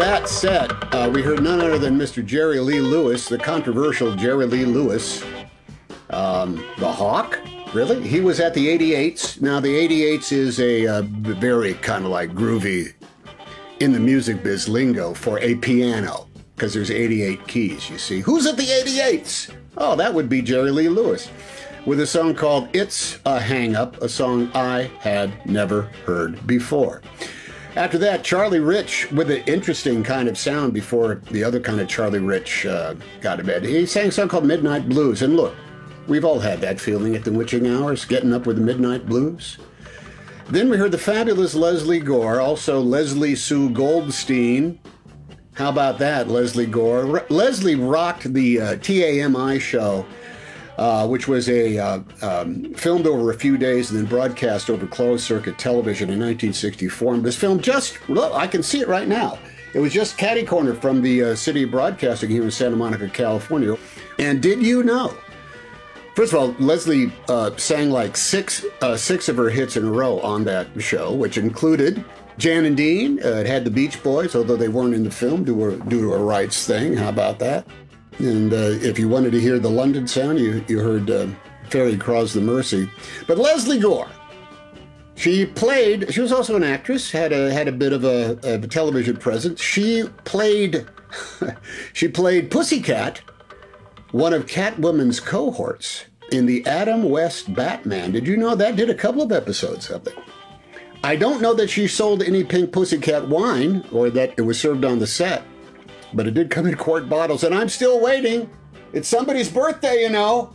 that set, we heard none other than Mr. Jerry Lee Lewis, the controversial Jerry Lee Lewis. The Hawk? Really? He was at the 88s. Now, the 88s is a very kind of like groovy in the music biz lingo for a piano, because there's 88 keys, you see. Who's at the 88s? Oh, that would be Jerry Lee Lewis, with a song called It's a Hang-Up, a song I had never heard before. After that, Charlie Rich, with an interesting kind of sound before the other kind of Charlie Rich got to bed. He sang a song called Midnight Blues, and look, we've all had that feeling at the witching hours, getting up with the midnight blues. Then we heard the fabulous Leslie Gore, also Leslie Sue Goldstein. How about that, Leslie Gore? Leslie rocked the TAMI show, which was filmed over a few days and then broadcast over closed circuit television in 1964. And it was filmed look, I can see it right now. It was just catty corner from the city of broadcasting here in Santa Monica, California. And did you know? First of all, Leslie sang like six of her hits in a row on that show, which included Jan and Dean. It had the Beach Boys, although they weren't in the film due to a rights thing. How about that? And if you wanted to hear the London sound, you heard Fairy Cross the Mercy. But Leslie Gore, she was also an actress, had a bit of a television presence. She played Pussycat, one of Catwoman's cohorts in the Adam West Batman. Did you know that? Did a couple of episodes of it. I don't know that she sold any Pink Pussycat wine or that it was served on the set, but it did come in quart bottles, and I'm still waiting. It's somebody's birthday, you know.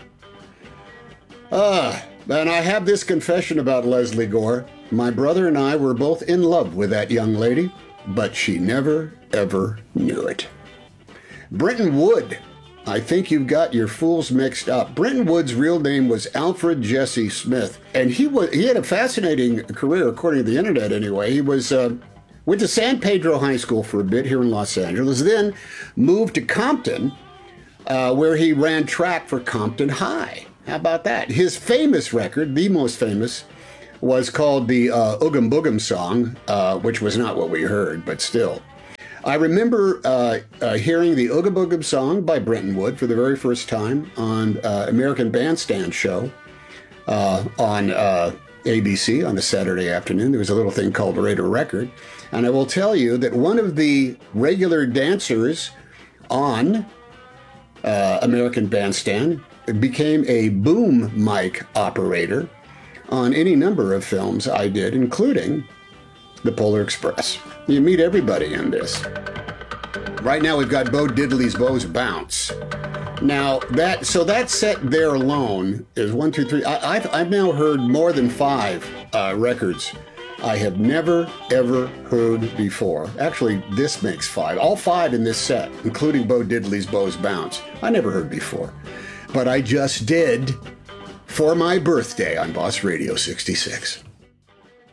And I have this confession about Leslie Gore. My brother and I were both in love with that young lady, but she never, ever knew it. Brenton Wood. I think you've got your fools mixed up. Brenton Wood's real name was Alfred Jesse Smith, and he had a fascinating career, according to the internet anyway. He went to San Pedro High School for a bit here in Los Angeles, then moved to Compton, where he ran track for Compton High. How about that? His famous record, the most famous, was called the Oogum Boogum song, which was not what we heard, but still. I remember hearing the Ooga Booga song by Brenton Wood for the very first time on American Bandstand show on ABC on a Saturday afternoon. There was a little thing called Radar Record. And I will tell you that one of the regular dancers on American Bandstand became a boom mic operator on any number of films I did, including The Polar Express. You meet everybody in this. Right now we've got Bo Diddley's Bo's Bounce. Now that set there alone is 1, 2, 3. I've now heard more than 5 records I have never ever heard before. Actually, this makes 5. All 5 in this set, including Bo Diddley's Bo's Bounce. I never heard before, but I just did for my birthday on Boss Radio 66.